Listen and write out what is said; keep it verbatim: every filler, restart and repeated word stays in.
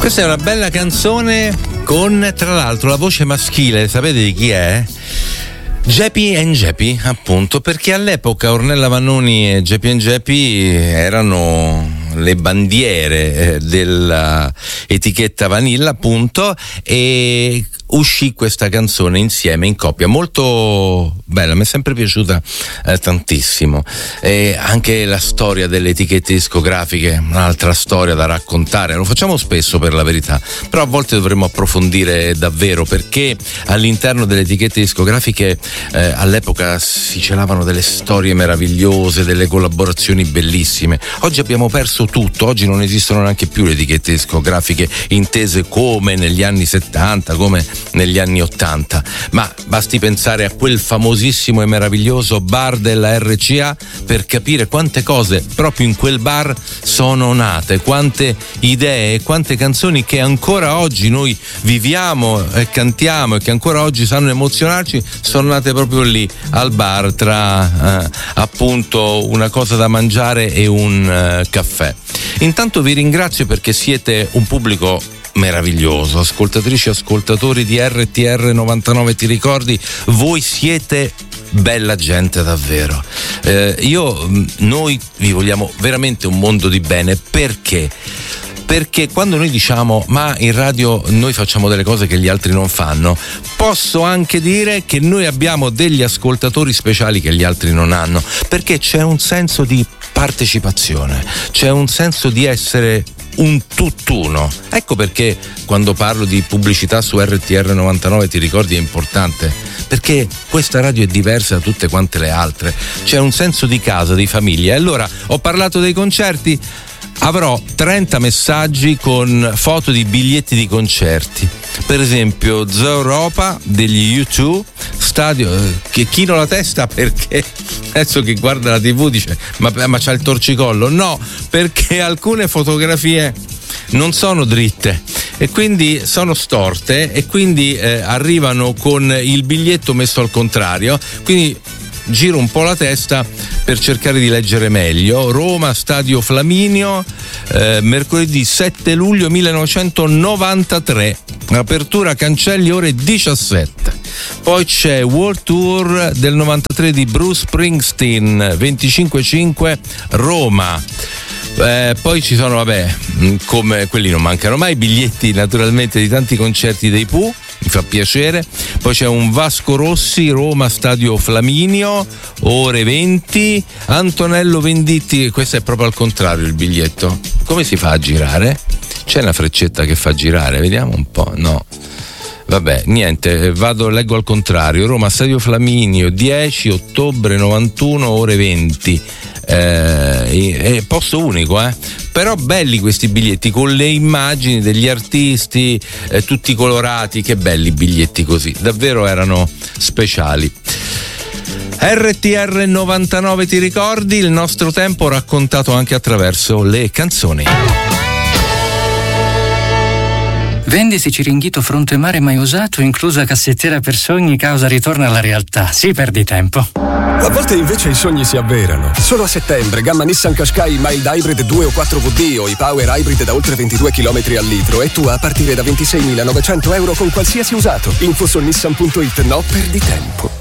Questa è una bella canzone con, tra l'altro, la voce maschile, sapete di chi è? Geppi and Geppi, appunto, perché all'epoca Ornella Vanoni e Geppi and Geppi erano le bandiere eh, dell'etichetta Vanilla, appunto, e uscì questa canzone insieme in coppia, molto bella, mi è sempre piaciuta eh, tantissimo. E anche la storia delle etichette discografiche, un'altra storia da raccontare, lo facciamo spesso per la verità, però a volte dovremmo approfondire davvero, perché all'interno delle etichette discografiche eh, all'epoca si celavano delle storie meravigliose, delle collaborazioni bellissime. Oggi abbiamo perso tutto, oggi non esistono neanche più le etichette discografiche intese come negli anni settanta, come negli anni ottanta, ma basti pensare a quel famosissimo e meraviglioso bar della R C A per capire quante cose proprio in quel bar sono nate, quante idee, quante canzoni che ancora oggi noi viviamo e cantiamo e che ancora oggi sanno emozionarci, sono nate proprio lì al bar, tra eh, appunto una cosa da mangiare e un eh, caffè. Intanto vi ringrazio perché siete un pubblico meraviglioso, ascoltatrici e ascoltatori di R T R novantanove, ti ricordi? Voi siete bella gente davvero. Eh, io, noi vi vogliamo veramente un mondo di bene. Perché? Perché quando noi diciamo ma in radio noi facciamo delle cose che gli altri non fanno, posso anche dire che noi abbiamo degli ascoltatori speciali che gli altri non hanno, perché c'è un senso di partecipazione, c'è un senso di essere un tutt'uno. Ecco perché quando parlo di pubblicità su R T R novantanove, ti ricordi, è importante, perché questa radio è diversa da tutte quante le altre, c'è un senso di casa, di famiglia. E allora ho parlato dei concerti, avrò trenta messaggi con foto di biglietti di concerti, per esempio Zoo Europa degli U due, stadio, che chino la testa perché adesso che guarda la tivù dice ma, ma c'ha il torcicollo, no, perché alcune fotografie non sono dritte e quindi sono storte e quindi eh, arrivano con il biglietto messo al contrario, quindi giro un po' la testa per cercare di leggere meglio. Roma, Stadio Flaminio, eh, mercoledì sette luglio millenovecentonovantatré, apertura cancelli ore diciassette. Poi c'è World Tour del novantatré di Bruce Springsteen, venticinque cinque Roma. Eh, poi ci sono, vabbè, come quelli non mancano mai, biglietti naturalmente di tanti concerti dei Pooh, mi fa piacere. Poi c'è un Vasco Rossi, Roma, Stadio Flaminio, ore venti. Antonello Venditti, questo è proprio al contrario il biglietto. Come si fa a girare? C'è una freccetta che fa girare, vediamo un po'. No, vabbè, niente, vado, leggo al contrario. Roma, Stadio Flaminio, dieci ottobre novantuno, ore venti. Eh, è posto unico, eh? Però belli questi biglietti con le immagini degli artisti, eh, tutti colorati, che belli biglietti così, davvero erano speciali. R T R novantanove, ti ricordi? Il nostro tempo raccontato anche attraverso le canzoni. Vendisi Ciringhito fronte mare mai usato, inclusa cassettiera per sogni, causa ritorno alla realtà. Sì, perdi tempo. A volte invece i sogni si avverano. Solo a settembre, gamma Nissan Qashqai Mild Hybrid due o quattro V D o i Power Hybrid da oltre ventidue chilometri al litro e tu a partire da ventiseimilanovecento euro con qualsiasi usato. Info su nissan punto it, no, perdi tempo.